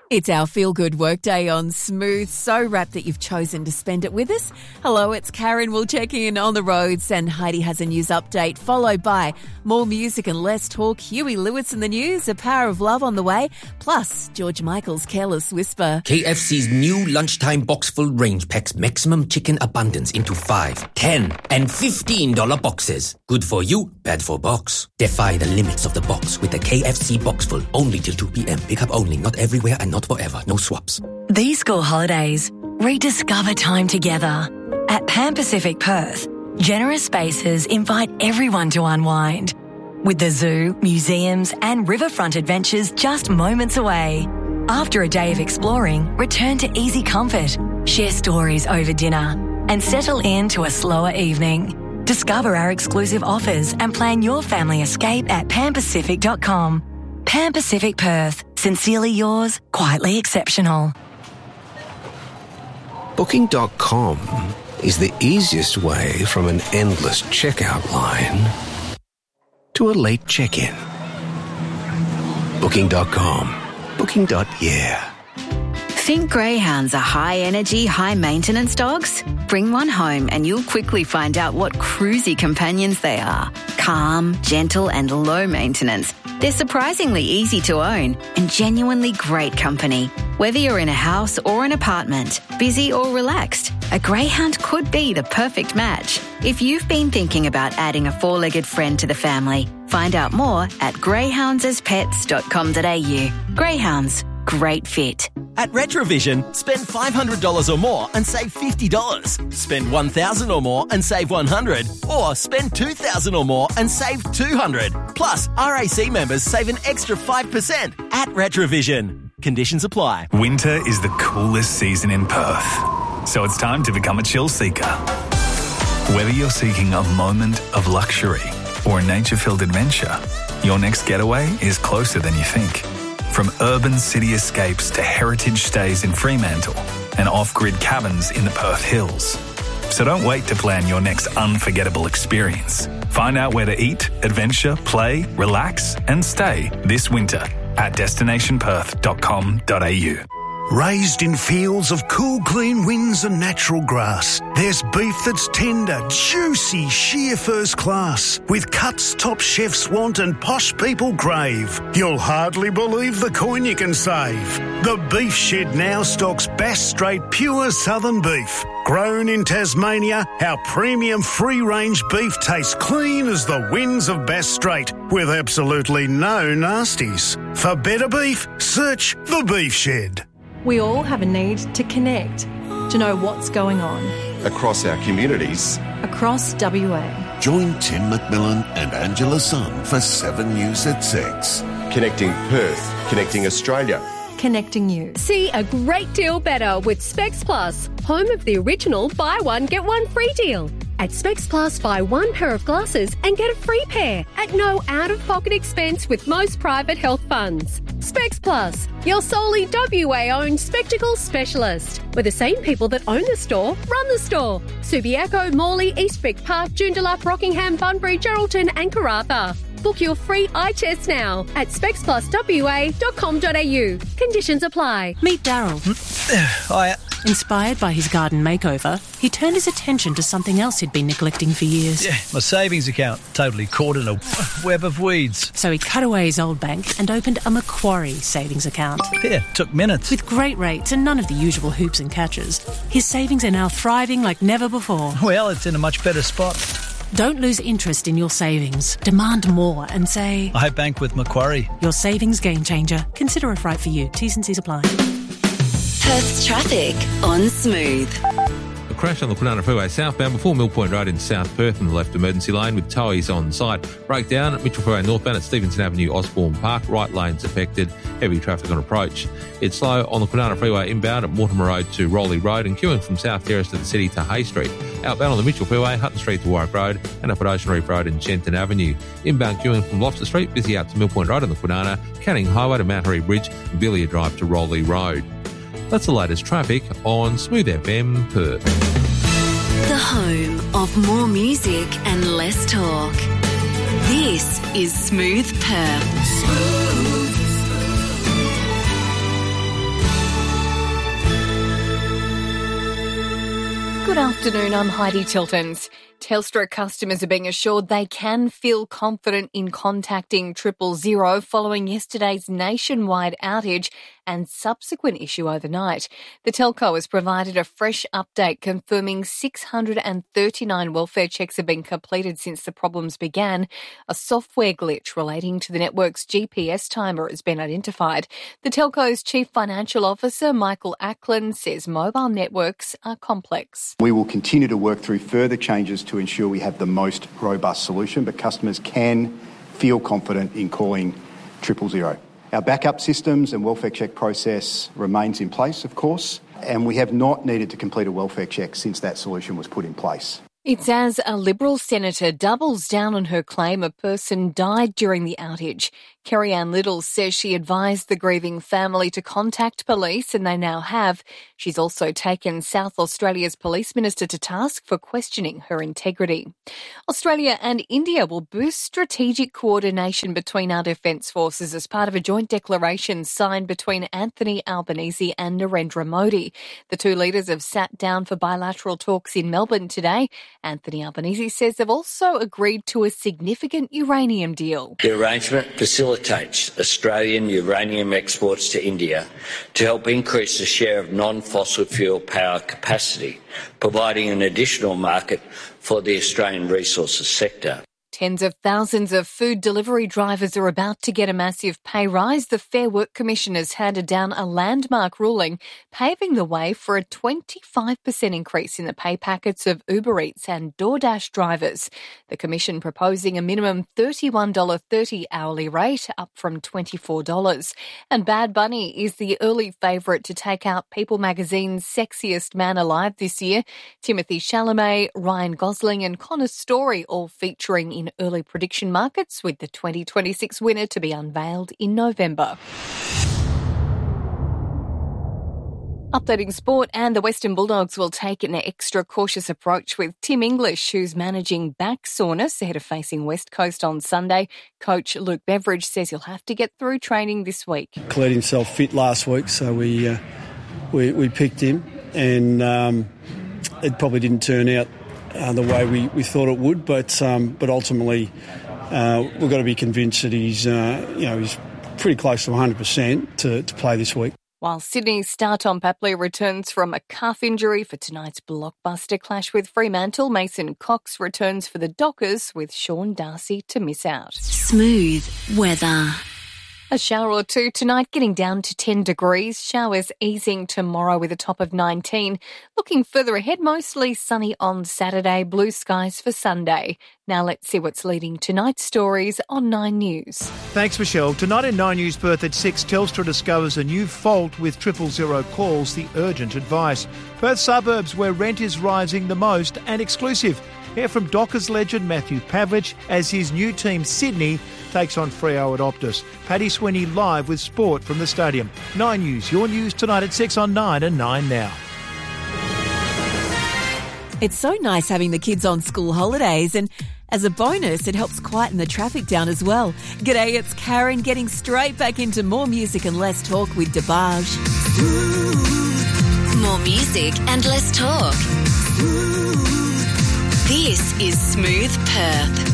It's our feel-good workday on Smooth, so wrapped that you've chosen to spend it with us. Hello, it's Karen. We'll check in on the roads and Heidi has a news update, followed by more music and less talk, Huey Lewis in the news, A Power of Love on the way, plus George Michael's Careless Whisper. KFC's new lunchtime box-full range packs maximum chicken abundance into $5, $10 and $15 boxes. Good for you, bad for box. Defy the limits of the box with the KFC box-full, only till 2 p.m. Pick up only, not everywhere and not forever. No swaps. These school holidays, rediscover time together. At Pan Pacific Perth, generous spaces invite everyone to unwind. With the zoo, museums and riverfront adventures just moments away. After a day of exploring, return to easy comfort, share stories over dinner and settle into a slower evening. Discover our exclusive offers and plan your family escape at panpacific.com. Pan Pacific Perth. Sincerely yours, quietly exceptional. Booking.com is the easiest way from an endless checkout line to a late check-in. Booking.com. Booking.yeah. Think greyhounds are high-energy, high-maintenance dogs? Bring one home and you'll quickly find out what cruisy companions they are. Calm, gentle and low maintenance. They're surprisingly easy to own and genuinely great company. Whether you're in a house or an apartment, busy or relaxed, a greyhound could be the perfect match. If you've been thinking about adding a four-legged friend to the family, find out more at greyhoundsaspets.com.au. Greyhounds. Great fit. At Retrovision, spend $500 or more and save $50. Spend $1,000 or more and save $100. Or spend $2,000 or more and save $200. Plus, RAC members save an extra 5% at Retrovision. Conditions apply. Winter is the coolest season in Perth, so it's time to become a chill seeker. Whether you're seeking a moment of luxury or a nature-filled adventure, your next getaway is closer than you think. From urban city escapes to heritage stays in Fremantle and off-grid cabins in the Perth Hills. So don't wait to plan your next unforgettable experience. Find out where to eat, adventure, play, relax and stay this winter at destinationperth.com.au. Raised in fields of cool, clean winds and natural grass, there's beef that's tender, juicy, sheer first class, with cuts top chefs want and posh people crave. You'll hardly believe the coin you can save. The Beef Shed now stocks Bass Strait pure southern beef. Grown in Tasmania, our premium free-range beef tastes clean as the winds of Bass Strait, with absolutely no nasties. For better beef, search The Beef Shed. We all have a need to connect, to know what's going on. Across our communities. Across WA. Join Tim McMillan and Angela Sun for 7 News at 6. Connecting Perth, connecting Australia. Connecting you. See a great deal better with Specs Plus, home of the original buy one, get one free deal. At Specs Plus, buy one pair of glasses and get a free pair at no out-of-pocket expense with most private health funds. Specs Plus, your solely WA-owned spectacles specialist, where the same people that own the store run the store. Subiaco, Morley, Eastvic Park, Joondalup, Rockingham, Bunbury, Geraldton and Karratha. Book your free eye test now at specspluswa.com.au. Conditions apply. Meet Daryl. Hiya. Inspired by his garden makeover, he turned his attention to something else he'd been neglecting for years. Yeah, my savings account, totally caught in a web of weeds. So he cut away his old bank and opened a Macquarie savings account. Yeah, took minutes. With great rates and none of the usual hoops and catches, his savings are now thriving like never before. Well, it's in a much better spot. Don't lose interest in your savings. Demand more and say, I bank with Macquarie. Your savings game changer. Consider if right for you. T's and C's apply. Perth's traffic on Smooth. A crash on the Kwinana Freeway southbound before Mill Point Road in South Perth in the left emergency lane with towies on site. Breakdown at Mitchell Freeway northbound at Stevenson Avenue, Osborne Park. Right lanes affected. Heavy traffic on approach. It's slow on the Kwinana Freeway inbound at Mortimer Road to Rowley Road and queuing from South Terrace to the city to Hay Street. Outbound on the Mitchell Freeway, Hutton Street to Warwick Road and up at Ocean Reef Road and Shenton Avenue. Inbound queuing from Lobster Street, busy out to Mill Point Road on the Kwinana, Canning Highway to Mount Harry Bridge and Villiers Drive to Rowley Road. That's the latest traffic on Smooth FM Perth. The home of more music and less talk. This is Smooth Perth. Smooth. Good afternoon, I'm Heidi Tiltons. Telstra customers are being assured they can feel confident in contacting 000 following yesterday's nationwide outage and subsequent issue overnight. The telco has provided a fresh update confirming 639 welfare checks have been completed since the problems began. A software glitch relating to the network's GPS timer has been identified. The telco's Chief Financial Officer, Michael Ackland, says mobile networks are complex. We will continue to work through further changes to ensure we have the most robust solution, but customers can feel confident in calling 000. Our backup systems and welfare check process remains in place, of course, and we have not needed to complete a welfare check since that solution was put in place. It's as a Liberal senator doubles down on her claim a person died during the outage. Kerry-Ann Little says she advised the grieving family to contact police, and they now have. She's also taken South Australia's police minister to task for questioning her integrity. Australia and India will boost strategic coordination between our defence forces as part of a joint declaration signed between Anthony Albanese and Narendra Modi. The two leaders have sat down for bilateral talks in Melbourne today. Anthony Albanese says they've also agreed to a significant uranium deal. The arrangement facilitates Australian uranium exports to India to help increase the share of non-fossil fuel power capacity, providing an additional market for the Australian resources sector. Tens of thousands of food delivery drivers are about to get a massive pay rise. The Fair Work Commission has handed down a landmark ruling paving the way for a 25% increase in the pay packets of Uber Eats and DoorDash drivers. The Commission proposing a minimum $31.30 hourly rate, up from $24. And Bad Bunny is the early favourite to take out People magazine's Sexiest Man Alive this year. Timothée Chalamet, Ryan Gosling and Connor Story all featuring in early prediction markets, with the 2026 winner to be unveiled in November. Updating sport, and the Western Bulldogs will take an extra cautious approach with Tim English, who's managing back soreness ahead of facing West Coast on Sunday. Coach Luke Beveridge says he'll have to get through training this week. Cleared himself fit last week, so we picked him, and it probably didn't turn out the way we thought it would, but ultimately we've got to be convinced that he's pretty close to 100% to play this week. While Sydney's star Tom Papley returns from a calf injury for tonight's blockbuster clash with Fremantle, Mason Cox returns for the Dockers with Sean Darcy to miss out. Smooth weather. A shower or two tonight, getting down to 10 degrees. Showers easing tomorrow with a top of 19. Looking further ahead, mostly sunny on Saturday, blue skies for Sunday. Now let's see what's leading tonight's stories on 9 News. Thanks, Michelle. Tonight in 9 News Perth at 6, Telstra discovers a new fault with 000 calls the urgent advice. Perth suburbs where rent is rising the most and exclusive. Hear from Dockers legend Matthew Pavlich as his new team Sydney takes on Freo at Optus. Paddy Sweeney live with sport from the stadium. 9 News, your news tonight at 6 on 9 and 9 now. It's so nice having the kids on school holidays, and as a bonus, it helps quieten the traffic down as well. G'day, it's Karen getting straight back into more music and less talk with DeBarge. More music and less talk. This is Smooth Perth.